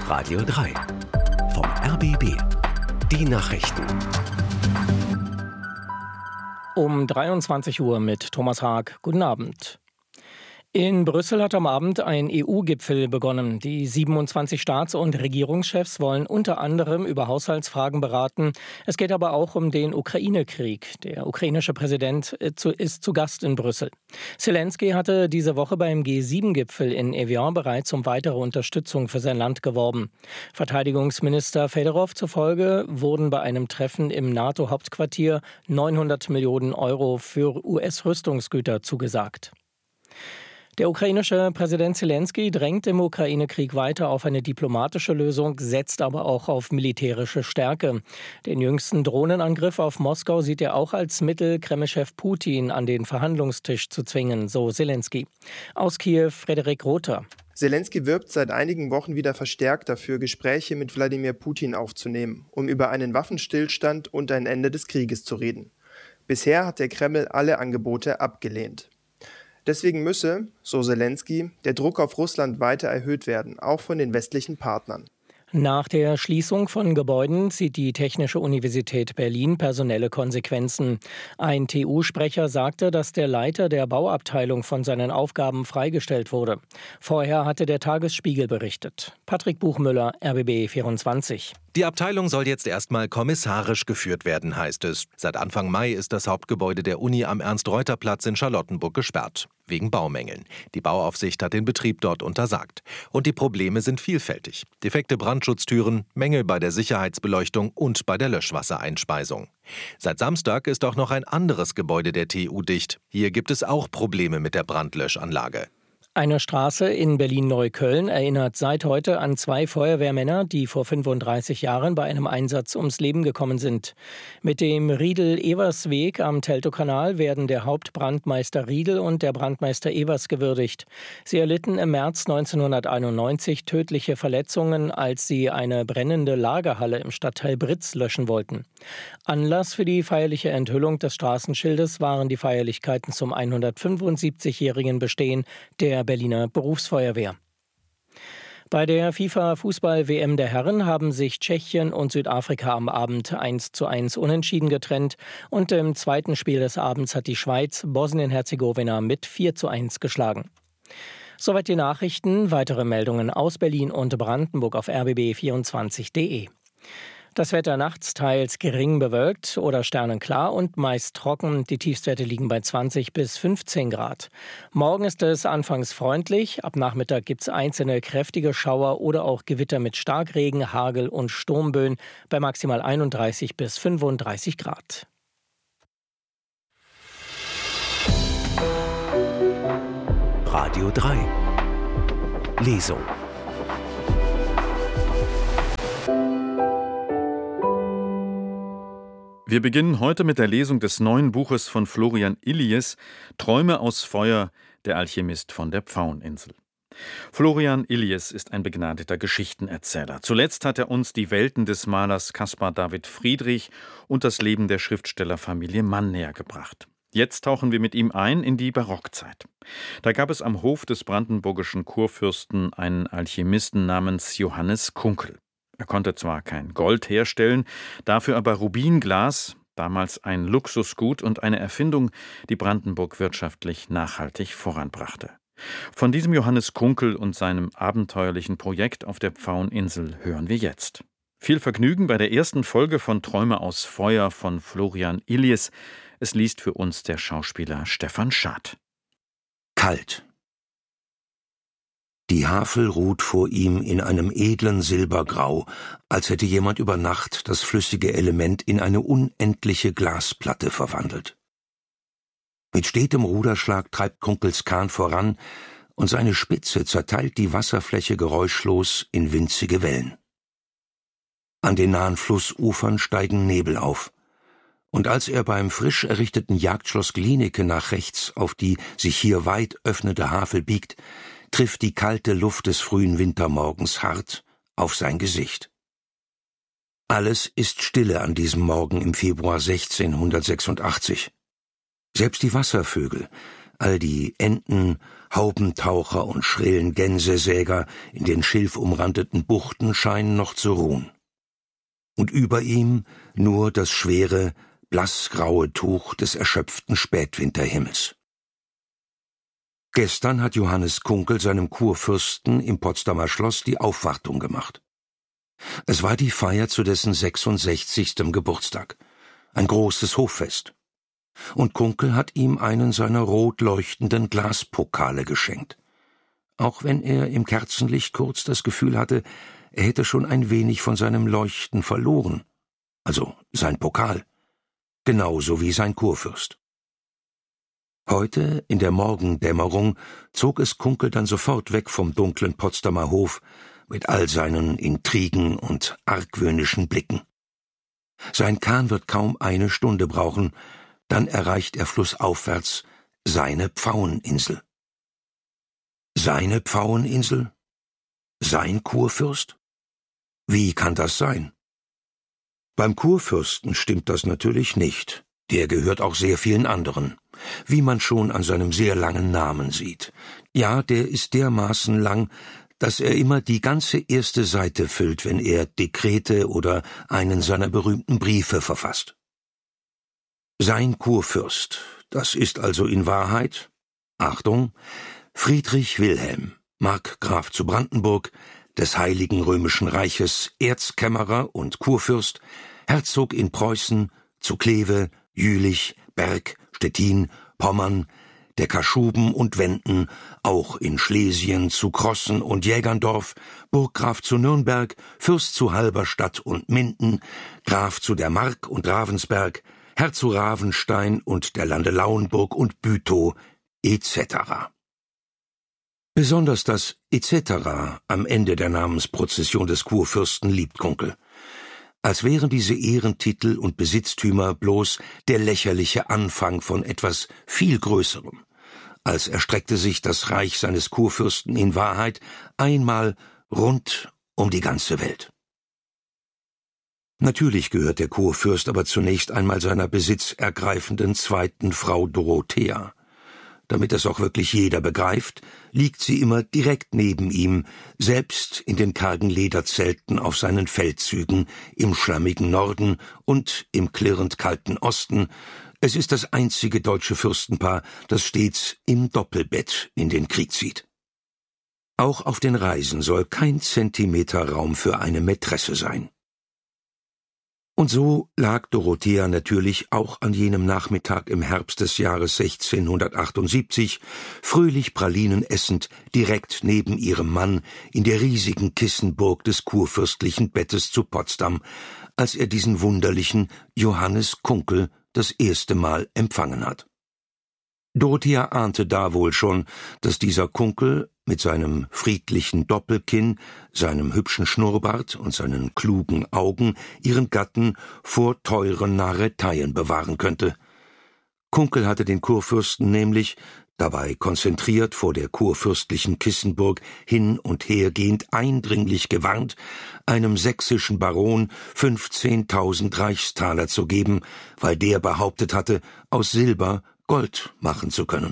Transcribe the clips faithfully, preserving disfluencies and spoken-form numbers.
Radio drei. Vom R B B. Die Nachrichten. Um dreiundzwanzig Uhr mit Thomas Haag. Guten Abend. In Brüssel hat am Abend ein E U-Gipfel begonnen. Die siebenundzwanzig Staats- und Regierungschefs wollen unter anderem über Haushaltsfragen beraten. Es geht aber auch um den Ukraine-Krieg. Der ukrainische Präsident ist zu Gast in Brüssel. Zelensky hatte diese Woche beim G sieben Gipfel in Evian bereits um weitere Unterstützung für sein Land geworben. Verteidigungsminister Fedorov zufolge wurden bei einem Treffen im NATO-Hauptquartier neunhundert Millionen Euro für U S-Rüstungsgüter zugesagt. Der ukrainische Präsident Zelensky drängt im Ukraine-Krieg weiter auf eine diplomatische Lösung, setzt aber auch auf militärische Stärke. Den jüngsten Drohnenangriff auf Moskau sieht er auch als Mittel, Kreml-Chef Putin an den Verhandlungstisch zu zwingen, so Zelensky. Aus Kiew Frederik Rother. Zelensky wirbt seit einigen Wochen wieder verstärkt dafür, Gespräche mit Wladimir Putin aufzunehmen, um über einen Waffenstillstand und ein Ende des Krieges zu reden. Bisher hat der Kreml alle Angebote abgelehnt. Deswegen müsse, so Zelensky, der Druck auf Russland weiter erhöht werden, auch von den westlichen Partnern. Nach der Schließung von Gebäuden zieht die Technische Universität Berlin personelle Konsequenzen. Ein T U-Sprecher sagte, dass der Leiter der Bauabteilung von seinen Aufgaben freigestellt wurde. Vorher hatte der Tagesspiegel berichtet. Patrick Buchmüller, R B B vierundzwanzig. Die Abteilung soll jetzt erstmal kommissarisch geführt werden, heißt es. Seit Anfang Mai ist das Hauptgebäude der Uni am Ernst-Reuter-Platz in Charlottenburg gesperrt. Wegen Baumängeln. Die Bauaufsicht hat den Betrieb dort untersagt. Und die Probleme sind vielfältig. Defekte Brandschutztüren, Mängel bei der Sicherheitsbeleuchtung und bei der Löschwassereinspeisung. Seit Samstag ist auch noch ein anderes Gebäude der T U dicht. Hier gibt es auch Probleme mit der Brandlöschanlage. Eine Straße in Berlin-Neukölln erinnert seit heute an zwei Feuerwehrmänner, die vor fünfunddreißig Jahren bei einem Einsatz ums Leben gekommen sind. Mit dem Riedel-Evers-Weg am Teltowkanal werden der Hauptbrandmeister Riedel und der Brandmeister Evers gewürdigt. Sie erlitten im März neunzehnhunderteinundneunzig tödliche Verletzungen, als sie eine brennende Lagerhalle im Stadtteil Britz löschen wollten. Anlass für die feierliche Enthüllung des Straßenschildes waren die Feierlichkeiten zum hundertfünfundsiebzigjährigen Bestehen der Berliner Berufsfeuerwehr. Bei der FIFA-Fußball-W M der Herren haben sich Tschechien und Südafrika am Abend eins zu eins unentschieden getrennt und im zweiten Spiel des Abends hat die Schweiz Bosnien-Herzegowina mit vier zu eins geschlagen. Soweit die Nachrichten. Weitere Meldungen aus Berlin und Brandenburg auf r b b vierundzwanzig punkt d e. Das Wetter nachts teils gering bewölkt oder sternenklar und meist trocken. Die Tiefstwerte liegen bei zwanzig bis fünfzehn Grad. Morgen ist es anfangs freundlich. Ab Nachmittag gibt es einzelne kräftige Schauer oder auch Gewitter mit Starkregen, Hagel und Sturmböen bei maximal einunddreißig bis fünfunddreißig Grad. Radio drei. Lesung. Wir beginnen heute mit der Lesung des neuen Buches von Florian Illies, Träume aus Feuer, der Alchemist von der Pfaueninsel. Florian Illies ist ein begnadeter Geschichtenerzähler. Zuletzt hat er uns die Welten des Malers Caspar David Friedrich und das Leben der Schriftstellerfamilie Mann nähergebracht. Jetzt tauchen wir mit ihm ein in die Barockzeit. Da gab es am Hof des brandenburgischen Kurfürsten einen Alchemisten namens Johannes Kunkel. Er konnte zwar kein Gold herstellen, dafür aber Rubinglas, damals ein Luxusgut und eine Erfindung, die Brandenburg wirtschaftlich nachhaltig voranbrachte. Von diesem Johannes Kunkel und seinem abenteuerlichen Projekt auf der Pfaueninsel hören wir jetzt. Viel Vergnügen bei der ersten Folge von Träume aus Feuer von Florian Illies. Es liest für uns der Schauspieler Stefan Schad. Kalt. Die Havel ruht vor ihm in einem edlen Silbergrau, als hätte jemand über Nacht das flüssige Element in eine unendliche Glasplatte verwandelt. Mit stetem Ruderschlag treibt Kunkels Kahn voran, und seine Spitze zerteilt die Wasserfläche geräuschlos in winzige Wellen. An den nahen Flussufern steigen Nebel auf, und als er beim frisch errichteten Jagdschloss Glienicke nach rechts auf die sich hier weit öffnende Havel biegt, trifft die kalte Luft des frühen Wintermorgens hart auf sein Gesicht. Alles ist Stille an diesem Morgen im Februar sechzehnhundertsechsundachtzig. Selbst die Wasservögel, all die Enten, Haubentaucher und schrillen Gänsesäger in den schilfumrandeten Buchten scheinen noch zu ruhen. Und über ihm nur das schwere, blassgraue Tuch des erschöpften Spätwinterhimmels. Gestern hat Johannes Kunkel seinem Kurfürsten im Potsdamer Schloss die Aufwartung gemacht. Es war die Feier zu dessen sechsundsechzigsten Geburtstag, ein großes Hoffest. Und Kunkel hat ihm einen seiner rot leuchtenden Glaspokale geschenkt, auch wenn er im Kerzenlicht kurz das Gefühl hatte, er hätte schon ein wenig von seinem Leuchten verloren, also sein Pokal, genauso wie sein Kurfürst. Heute, in der Morgendämmerung, zog es Kunkel dann sofort weg vom dunklen Potsdamer Hof mit all seinen Intrigen und argwöhnischen Blicken. Sein Kahn wird kaum eine Stunde brauchen, dann erreicht er flussaufwärts seine Pfaueninsel. Seine Pfaueninsel? Sein Kurfürst? Wie kann das sein? Beim Kurfürsten stimmt das natürlich nicht. Der gehört auch sehr vielen anderen, wie man schon an seinem sehr langen Namen sieht. Ja, der ist dermaßen lang, dass er immer die ganze erste Seite füllt, wenn er Dekrete oder einen seiner berühmten Briefe verfasst. Sein Kurfürst, das ist also in Wahrheit, Achtung, Friedrich Wilhelm, Markgraf zu Brandenburg, des Heiligen Römischen Reiches Erzkämmerer und Kurfürst, Herzog in Preußen, zu Kleve, Jülich, Berg, Stettin, Pommern, der Kaschuben und Wenden, auch in Schlesien zu Krossen und Jägerndorf, Burggraf zu Nürnberg, Fürst zu Halberstadt und Minden, Graf zu der Mark und Ravensberg, Herr zu Ravenstein und der Lande Lauenburg und Bütow, et cetera. Besonders das et cetera am Ende der Namensprozession des Kurfürsten liebt Kunkel. Als wären diese Ehrentitel und Besitztümer bloß der lächerliche Anfang von etwas viel Größerem, als erstreckte sich das Reich seines Kurfürsten in Wahrheit einmal rund um die ganze Welt. Natürlich gehört der Kurfürst aber zunächst einmal seiner besitzergreifenden zweiten Frau Dorothea. Damit es auch wirklich jeder begreift, liegt sie immer direkt neben ihm, selbst in den kargen Lederzelten auf seinen Feldzügen im schlammigen Norden und im klirrend kalten Osten. Es ist das einzige deutsche Fürstenpaar, das stets im Doppelbett in den Krieg zieht. Auch auf den Reisen soll kein Zentimeter Raum für eine Mätresse sein. Und so lag Dorothea natürlich auch an jenem Nachmittag im Herbst des Jahres sechzehnhundertachtundsiebzig, fröhlich Pralinen essend, direkt neben ihrem Mann in der riesigen Kissenburg des kurfürstlichen Bettes zu Potsdam, als er diesen wunderlichen Johannes Kunkel das erste Mal empfangen hat. Dorothea ahnte da wohl schon, dass dieser Kunkel mit seinem friedlichen Doppelkinn, seinem hübschen Schnurrbart und seinen klugen Augen ihren Gatten vor teuren Narreteien bewahren könnte. Kunkel hatte den Kurfürsten nämlich, dabei konzentriert vor der kurfürstlichen Kissenburg hin und hergehend eindringlich gewarnt, einem sächsischen Baron fünfzehntausend Reichstaler zu geben, weil der behauptet hatte, aus Silber Gold machen zu können.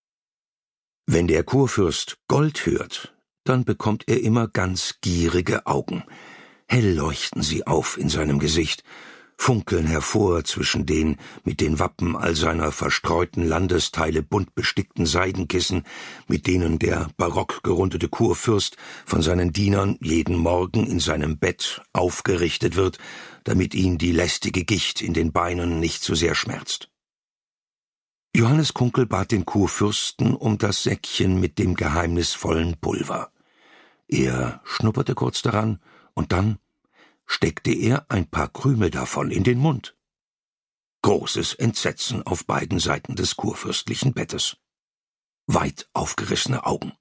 Wenn der Kurfürst Gold hört, dann bekommt er immer ganz gierige Augen. Hell leuchten sie auf in seinem Gesicht, funkeln hervor zwischen den mit den Wappen all seiner verstreuten Landesteile bunt bestickten Seidenkissen, mit denen der barock gerundete Kurfürst von seinen Dienern jeden Morgen in seinem Bett aufgerichtet wird, damit ihn die lästige Gicht in den Beinen nicht zu sehr schmerzt. Johannes Kunkel bat den Kurfürsten um das Säckchen mit dem geheimnisvollen Pulver. Er schnupperte kurz daran, und dann steckte er ein paar Krümel davon in den Mund. Großes Entsetzen auf beiden Seiten des kurfürstlichen Bettes. Weit aufgerissene Augen.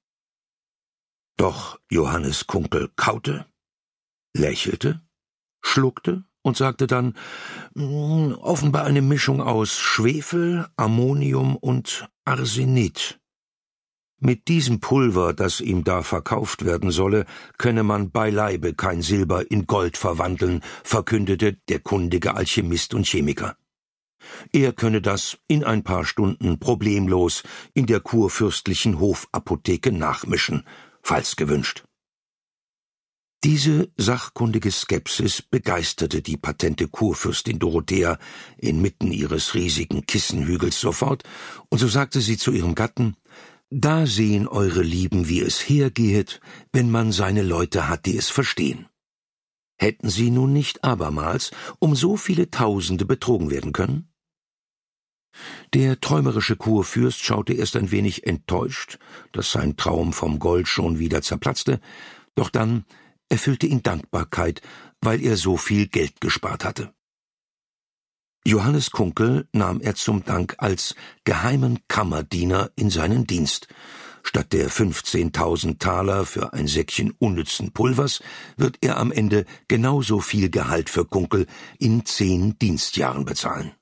Doch Johannes Kunkel kaute, lächelte, schluckte und sagte dann, offenbar eine Mischung aus Schwefel, Ammonium und Arsenit. Mit diesem Pulver, das ihm da verkauft werden solle, könne man beileibe kein Silber in Gold verwandeln, verkündete der kundige Alchemist und Chemiker. Er könne das in ein paar Stunden problemlos in der kurfürstlichen Hofapotheke nachmischen, falls gewünscht. Diese sachkundige Skepsis begeisterte die patente Kurfürstin Dorothea inmitten ihres riesigen Kissenhügels sofort, und so sagte sie zu ihrem Gatten: »Da sehen eure Lieben, wie es hergehet, wenn man seine Leute hat, die es verstehen. Hätten sie nun nicht abermals um so viele Tausende betrogen werden können?« Der träumerische Kurfürst schaute erst ein wenig enttäuscht, dass sein Traum vom Gold schon wieder zerplatzte, doch dann erfüllte ihn Dankbarkeit, weil er so viel Geld gespart hatte. Johannes Kunkel nahm er zum Dank als geheimen Kammerdiener in seinen Dienst. Statt der fünfzehntausend Taler für ein Säckchen unnützen Pulvers wird er am Ende genauso viel Gehalt für Kunkel in zehn Dienstjahren bezahlen.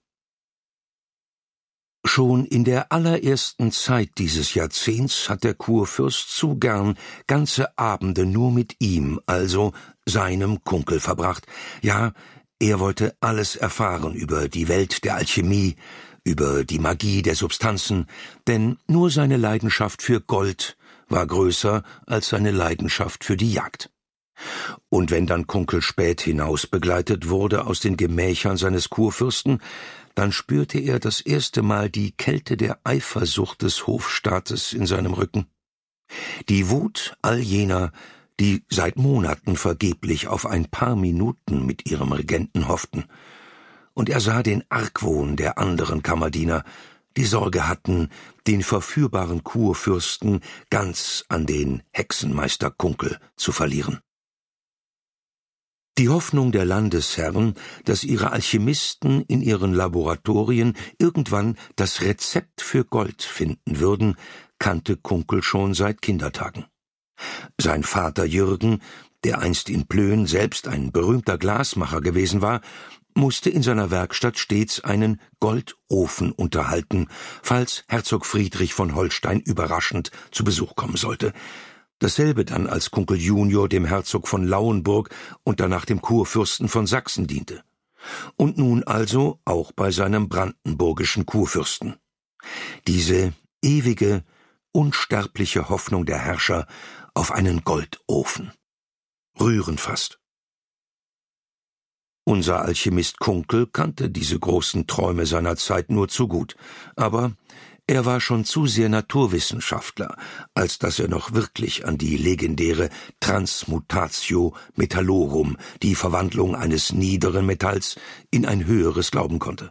Schon in der allerersten Zeit dieses Jahrzehnts hat der Kurfürst zu gern ganze Abende nur mit ihm, also seinem Kunkel, verbracht. Ja, er wollte alles erfahren über die Welt der Alchemie, über die Magie der Substanzen, denn nur seine Leidenschaft für Gold war größer als seine Leidenschaft für die Jagd. Und wenn dann Kunkel spät hinaus begleitet wurde aus den Gemächern seines Kurfürsten, dann spürte er das erste Mal die Kälte der Eifersucht des Hofstaates in seinem Rücken. Die Wut all jener, die seit Monaten vergeblich auf ein paar Minuten mit ihrem Regenten hofften. Und er sah den Argwohn der anderen Kammerdiener, die Sorge hatten, den verführbaren Kurfürsten ganz an den Hexenmeister Kunkel zu verlieren. Die Hoffnung der Landesherren, dass ihre Alchemisten in ihren Laboratorien irgendwann das Rezept für Gold finden würden, kannte Kunkel schon seit Kindertagen. Sein Vater Jürgen, der einst in Plön selbst ein berühmter Glasmacher gewesen war, musste in seiner Werkstatt stets einen Goldofen unterhalten, falls Herzog Friedrich von Holstein überraschend zu Besuch kommen sollte. Dasselbe dann, als Kunkel Junior dem Herzog von Lauenburg und danach dem Kurfürsten von Sachsen diente. Und nun also auch bei seinem brandenburgischen Kurfürsten. Diese ewige, unsterbliche Hoffnung der Herrscher auf einen Goldofen. Rührend fast. Unser Alchemist Kunkel kannte diese großen Träume seiner Zeit nur zu gut, aber er war schon zu sehr Naturwissenschaftler, als dass er noch wirklich an die legendäre Transmutatio Metallorum, die Verwandlung eines niederen Metalls in ein höheres, glauben konnte.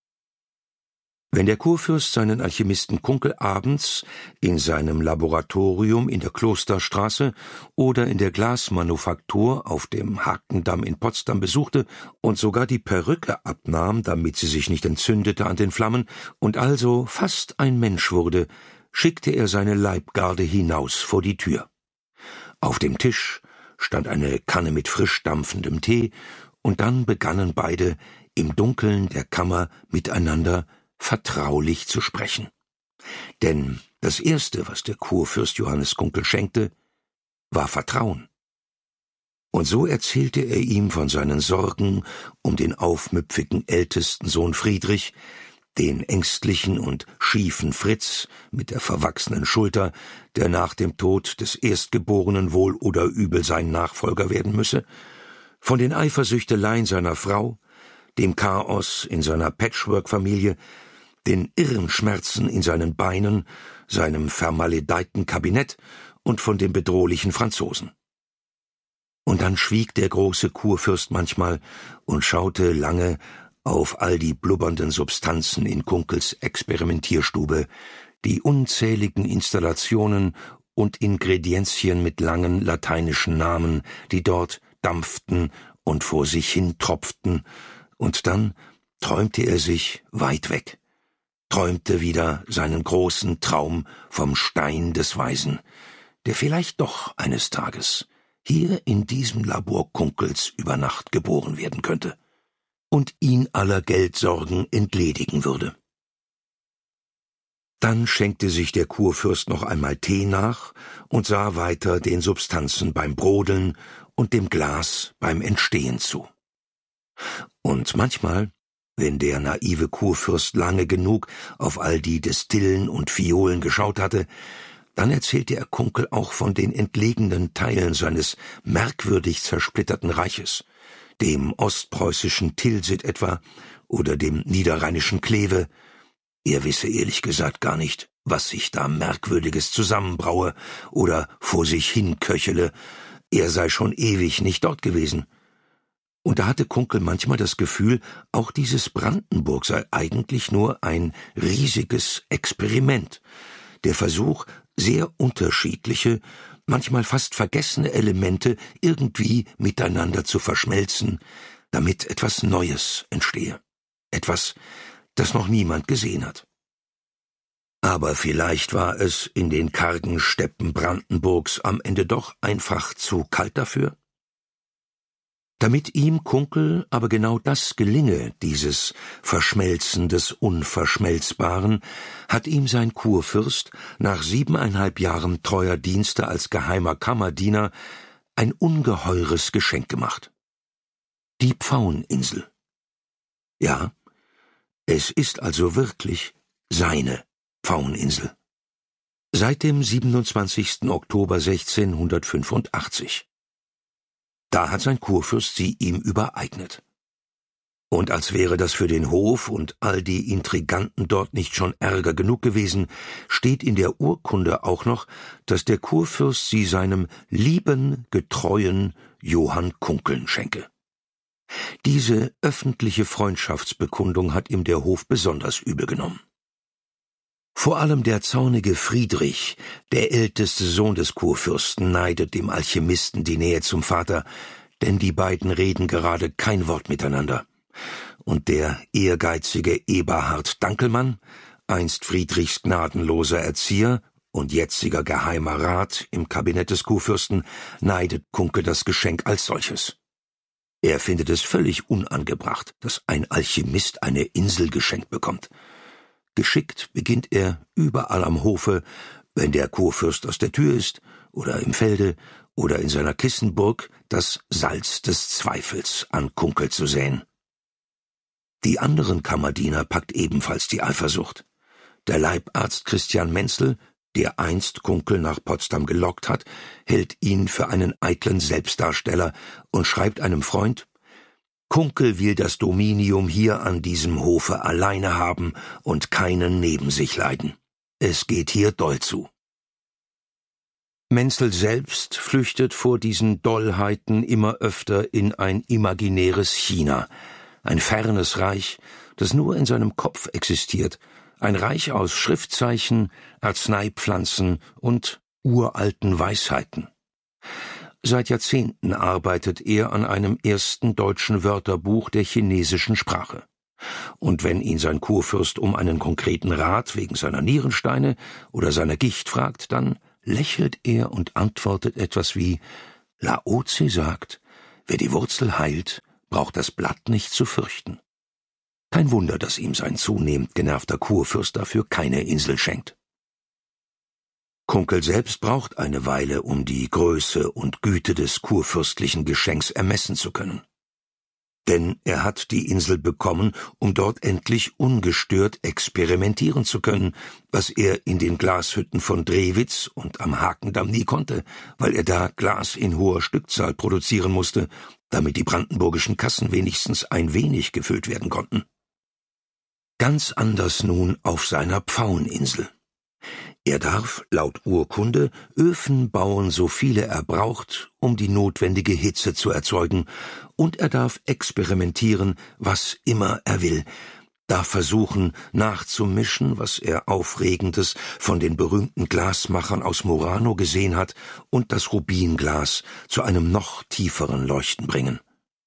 Wenn der Kurfürst seinen Alchemisten Kunkel abends in seinem Laboratorium in der Klosterstraße oder in der Glasmanufaktur auf dem Hakendamm in Potsdam besuchte und sogar die Perücke abnahm, damit sie sich nicht entzündete an den Flammen, und also fast ein Mensch wurde, schickte er seine Leibgarde hinaus vor die Tür. Auf dem Tisch stand eine Kanne mit frisch dampfendem Tee, und dann begannen beide im Dunkeln der Kammer miteinander vertraulich zu sprechen. Denn das Erste, was der Kurfürst Johannes Kunkel schenkte, war Vertrauen. Und so erzählte er ihm von seinen Sorgen um den aufmüpfigen ältesten Sohn Friedrich, den ängstlichen und schiefen Fritz mit der verwachsenen Schulter, der nach dem Tod des Erstgeborenen wohl oder übel sein Nachfolger werden müsse, von den Eifersüchteleien seiner Frau, dem Chaos in seiner Patchwork-Familie, den irren Schmerzen in seinen Beinen, seinem vermaledeiten Kabinett und von dem bedrohlichen Franzosen. Und dann schwieg der große Kurfürst manchmal und schaute lange auf all die blubbernden Substanzen in Kunkels Experimentierstube, die unzähligen Installationen und Ingredienzien mit langen lateinischen Namen, die dort dampften und vor sich hin tropften, und dann träumte er sich weit weg, träumte wieder seinen großen Traum vom Stein des Weisen, der vielleicht doch eines Tages hier in diesem Labor Kunkels über Nacht geboren werden könnte und ihn aller Geldsorgen entledigen würde. Dann schenkte sich der Kurfürst noch einmal Tee nach und sah weiter den Substanzen beim Brodeln und dem Glas beim Entstehen zu. Und manchmal, Wenn der naive Kurfürst lange genug auf all die Destillen und Violen geschaut hatte, dann erzählte er Kunkel auch von den entlegenen Teilen seines merkwürdig zersplitterten Reiches, dem ostpreußischen Tilsit etwa oder dem niederrheinischen Kleve. Er wisse ehrlich gesagt gar nicht, was sich da Merkwürdiges zusammenbraue oder vor sich hin köchele. Er sei schon ewig nicht dort gewesen. Und da hatte Kunkel manchmal das Gefühl, auch dieses Brandenburg sei eigentlich nur ein riesiges Experiment, der Versuch, sehr unterschiedliche, manchmal fast vergessene Elemente irgendwie miteinander zu verschmelzen, damit etwas Neues entstehe. Etwas, das noch niemand gesehen hat. Aber vielleicht war es in den kargen Steppen Brandenburgs am Ende doch einfach zu kalt dafür? Damit ihm Kunkel aber genau das gelinge, dieses Verschmelzen des Unverschmelzbaren, hat ihm sein Kurfürst nach siebeneinhalb Jahren treuer Dienste als geheimer Kammerdiener ein ungeheures Geschenk gemacht. Die Pfaueninsel. Ja, es ist also wirklich seine Pfaueninsel. Seit dem siebenundzwanzigsten Oktober sechzehnhundertfünfundachtzig. Da hat sein Kurfürst sie ihm übereignet. Und als wäre das für den Hof und all die Intriganten dort nicht schon Ärger genug gewesen, steht in der Urkunde auch noch, dass der Kurfürst sie seinem lieben, getreuen Johann Kunkeln schenke. Diese öffentliche Freundschaftsbekundung hat ihm der Hof besonders übel genommen. Vor allem der zornige Friedrich, der älteste Sohn des Kurfürsten, neidet dem Alchemisten die Nähe zum Vater, denn die beiden reden gerade kein Wort miteinander. Und der ehrgeizige Eberhard Dankelmann, einst Friedrichs gnadenloser Erzieher und jetziger geheimer Rat im Kabinett des Kurfürsten, neidet Kunkel das Geschenk als solches. Er findet es völlig unangebracht, dass ein Alchemist eine Insel geschenkt bekommt. Geschickt beginnt er überall am Hofe, wenn der Kurfürst aus der Tür ist, oder im Felde, oder in seiner Kissenburg, das Salz des Zweifels an Kunkel zu säen. Die anderen Kammerdiener packt ebenfalls die Eifersucht. Der Leibarzt Christian Menzel, der einst Kunkel nach Potsdam gelockt hat, hält ihn für einen eitlen Selbstdarsteller und schreibt einem Freund: Kunkel will das Dominium hier an diesem Hofe alleine haben und keinen neben sich leiden. Es geht hier doll zu. Menzel selbst flüchtet vor diesen Dollheiten immer öfter in ein imaginäres China, ein fernes Reich, das nur in seinem Kopf existiert, ein Reich aus Schriftzeichen, Arzneipflanzen und uralten Weisheiten. Seit Jahrzehnten arbeitet er an einem ersten deutschen Wörterbuch der chinesischen Sprache. Und wenn ihn sein Kurfürst um einen konkreten Rat wegen seiner Nierensteine oder seiner Gicht fragt, dann lächelt er und antwortet etwas wie: Lao Tse sagt, wer die Wurzel heilt, braucht das Blatt nicht zu fürchten. Kein Wunder, dass ihm sein zunehmend genervter Kurfürst dafür keine Insel schenkt. Kunkel selbst braucht eine Weile, um die Größe und Güte des kurfürstlichen Geschenks ermessen zu können. Denn er hat die Insel bekommen, um dort endlich ungestört experimentieren zu können, was er in den Glashütten von Drewitz und am Hakendamm nie konnte, weil er da Glas in hoher Stückzahl produzieren musste, damit die brandenburgischen Kassen wenigstens ein wenig gefüllt werden konnten. Ganz anders nun auf seiner Pfaueninsel. Er darf, laut Urkunde, Öfen bauen, so viele er braucht, um die notwendige Hitze zu erzeugen, und er darf experimentieren, was immer er will, darf versuchen, nachzumischen, was er Aufregendes von den berühmten Glasmachern aus Murano gesehen hat, und das Rubinglas zu einem noch tieferen Leuchten bringen.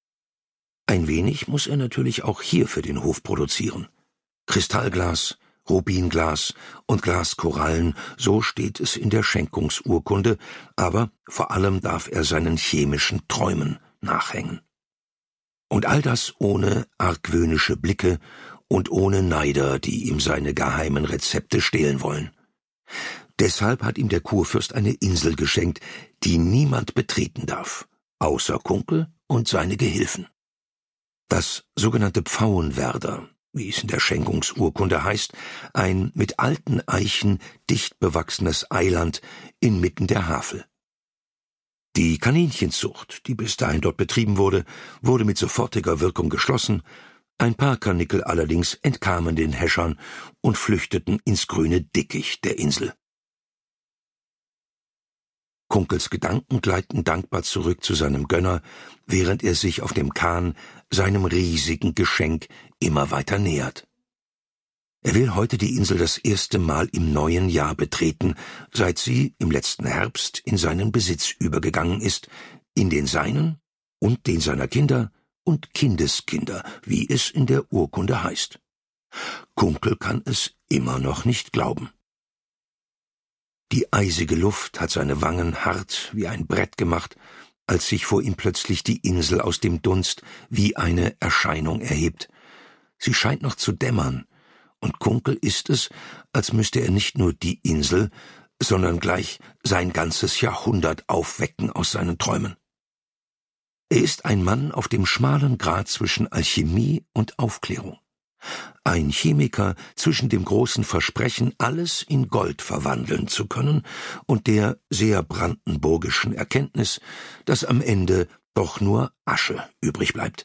Ein wenig muss er natürlich auch hier für den Hof produzieren. Kristallglas, Rubinglas und Glaskorallen, so steht es in der Schenkungsurkunde, aber vor allem darf er seinen chemischen Träumen nachhängen. Und all das ohne argwöhnische Blicke und ohne Neider, die ihm seine geheimen Rezepte stehlen wollen. Deshalb hat ihm der Kurfürst eine Insel geschenkt, die niemand betreten darf, außer Kunkel und seine Gehilfen. Das sogenannte Pfauenwerder, wie es in der Schenkungsurkunde heißt, ein mit alten Eichen dicht bewachsenes Eiland inmitten der Havel. Die Kaninchenzucht, die bis dahin dort betrieben wurde, wurde mit sofortiger Wirkung geschlossen. Ein paar Karnickel allerdings entkamen den Häschern und flüchteten ins grüne Dickicht der Insel. Kunkels Gedanken gleiten dankbar zurück zu seinem Gönner, während er sich auf dem Kahn seinem riesigen Geschenk immer weiter nähert. Er will heute die Insel das erste Mal im neuen Jahr betreten, seit sie im letzten Herbst in seinen Besitz übergegangen ist, in den seinen und den seiner Kinder und Kindeskinder, wie es in der Urkunde heißt. Kunkel kann es immer noch nicht glauben. Die eisige Luft hat seine Wangen hart wie ein Brett gemacht, als sich vor ihm plötzlich die Insel aus dem Dunst wie eine Erscheinung erhebt. Sie scheint noch zu dämmern, und Kunkel ist es, als müsste er nicht nur die Insel, sondern gleich sein ganzes Jahrhundert aufwecken aus seinen Träumen. Er ist ein Mann auf dem schmalen Grat zwischen Alchemie und Aufklärung. Ein Chemiker zwischen dem großen Versprechen, alles in Gold verwandeln zu können, und der sehr brandenburgischen Erkenntnis, dass am Ende doch nur Asche übrig bleibt.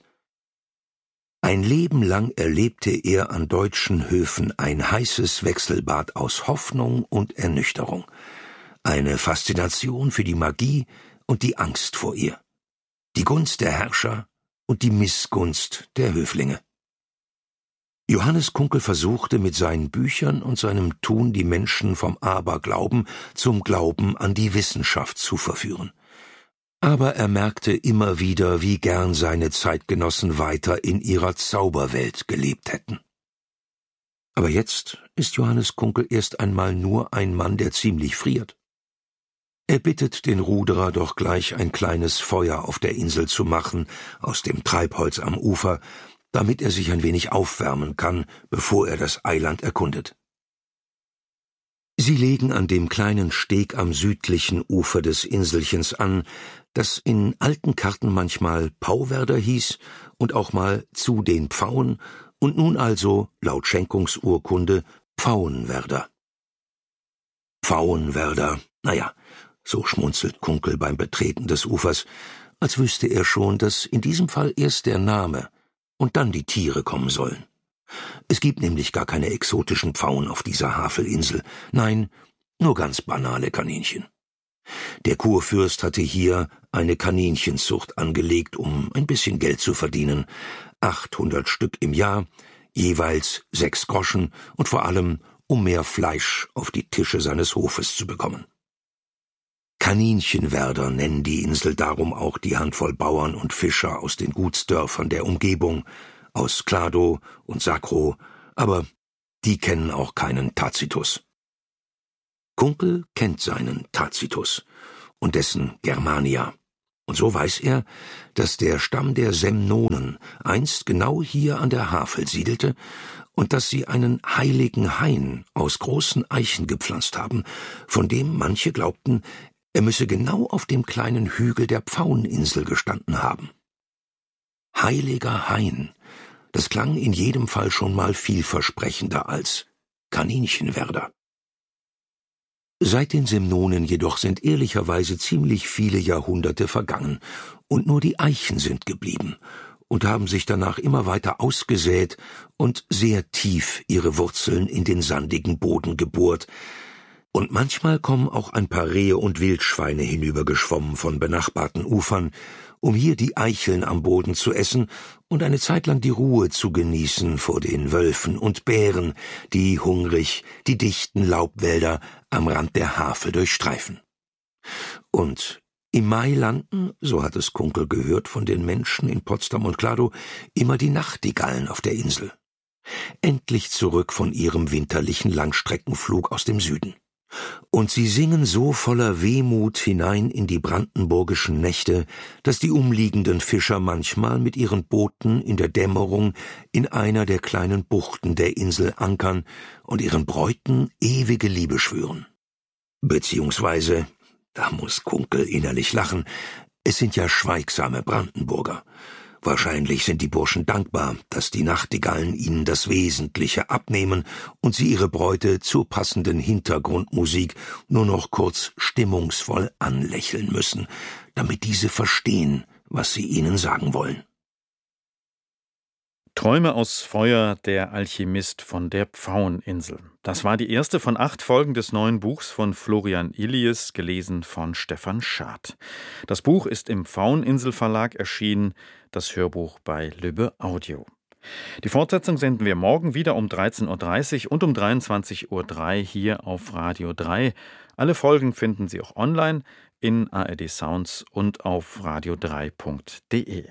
Ein Leben lang erlebte er an deutschen Höfen ein heißes Wechselbad aus Hoffnung und Ernüchterung, eine Faszination für die Magie und die Angst vor ihr, die Gunst der Herrscher und die Missgunst der Höflinge. Johannes Kunkel versuchte mit seinen Büchern und seinem Tun die Menschen vom Aberglauben zum Glauben an die Wissenschaft zu verführen. Aber er merkte immer wieder, wie gern seine Zeitgenossen weiter in ihrer Zauberwelt gelebt hätten. Aber jetzt ist Johannes Kunkel erst einmal nur ein Mann, der ziemlich friert. Er bittet den Ruderer doch gleich ein kleines Feuer auf der Insel zu machen, aus dem Treibholz am Ufer, damit er sich ein wenig aufwärmen kann, bevor er das Eiland erkundet. Sie legen an dem kleinen Steg am südlichen Ufer des Inselchens an, das in alten Karten manchmal Pauwerder hieß und auch mal zu den Pfauen und nun also, laut Schenkungsurkunde, Pfauenwerder. Pfauenwerder, naja, so schmunzelt Kunkel beim Betreten des Ufers, als wüsste er schon, dass in diesem Fall erst der Name und dann die Tiere kommen sollen. Es gibt nämlich gar keine exotischen Pfauen auf dieser Havelinsel, nein, nur ganz banale Kaninchen. Der Kurfürst hatte hier eine Kaninchenzucht angelegt, um ein bisschen Geld zu verdienen, achthundert Stück im Jahr, jeweils sechs Groschen und vor allem, um mehr Fleisch auf die Tische seines Hofes zu bekommen. Kaninchenwerder nennen die Insel darum auch die Handvoll Bauern und Fischer aus den Gutsdörfern der Umgebung, aus Klado und Sacro, aber die kennen auch keinen Tacitus. Kunkel kennt seinen Tacitus und dessen Germania, und so weiß er, dass der Stamm der Semnonen einst genau hier an der Havel siedelte und dass sie einen heiligen Hain aus großen Eichen gepflanzt haben, von dem manche glaubten, er müsse genau auf dem kleinen Hügel der Pfaueninsel gestanden haben. Heiliger Hain, das klang in jedem Fall schon mal vielversprechender als Kaninchenwerder. Seit den Semnonen jedoch sind ehrlicherweise ziemlich viele Jahrhunderte vergangen, und nur die Eichen sind geblieben und haben sich danach immer weiter ausgesät und sehr tief ihre Wurzeln in den sandigen Boden gebohrt, und manchmal kommen auch ein paar Rehe und Wildschweine hinübergeschwommen von benachbarten Ufern, um hier die Eicheln am Boden zu essen und eine Zeit lang die Ruhe zu genießen vor den Wölfen und Bären, die hungrig die dichten Laubwälder am Rand der Havel durchstreifen. Und im Mai landen, so hat es Kunkel gehört von den Menschen in Potsdam und Klado, immer die Nachtigallen auf der Insel. Endlich zurück von ihrem winterlichen Langstreckenflug aus dem Süden. Und sie singen so voller Wehmut hinein in die brandenburgischen Nächte, dass die umliegenden Fischer manchmal mit ihren Booten in der Dämmerung in einer der kleinen Buchten der Insel ankern und ihren Bräuten ewige Liebe schwören. Beziehungsweise, da muss Kunkel innerlich lachen, es sind ja schweigsame Brandenburger. Wahrscheinlich sind die Burschen dankbar, dass die Nachtigallen ihnen das Wesentliche abnehmen und sie ihre Bräute zur passenden Hintergrundmusik nur noch kurz stimmungsvoll anlächeln müssen, damit diese verstehen, was sie ihnen sagen wollen. Träume aus Feuer, der Alchemist von der Pfaueninsel. Das war die erste von acht Folgen des neuen Buchs von Florian Illies, gelesen von Stefan Schad. Das Buch ist im Pfaueninsel Verlag erschienen, das Hörbuch bei Lübbe Audio. Die Fortsetzung senden wir morgen wieder um dreizehn Uhr dreißig und um dreiundzwanzig Uhr drei hier auf Radio drei. Alle Folgen finden Sie auch online in A R D Sounds und auf radio drei punkt de.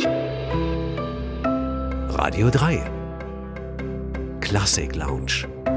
Radio drei Klassik Lounge.